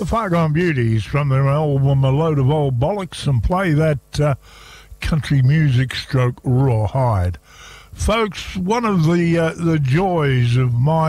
Far Gone Beauties from their album A Load of Old Bollocks, and play that country music stroke rawhide. Folks, one of the joys of my